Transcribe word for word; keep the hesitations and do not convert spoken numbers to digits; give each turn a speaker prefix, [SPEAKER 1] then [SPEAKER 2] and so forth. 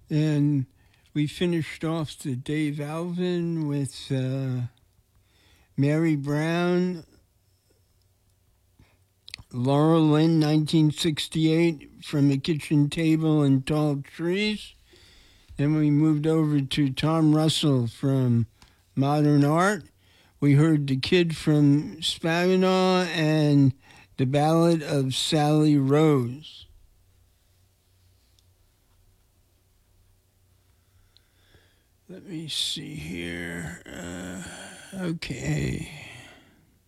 [SPEAKER 1] And we finished off the Dave Alvin with uh, Mary Brown, Laurel Lynn, nineteen sixty-eight, From a Kitchen Table and Tall Trees. Then we moved over to Tom Russell from Modern Art. We heard The Kid from Spaginaw and The Ballad of Sally Rose. Let me see here. Uh, okay.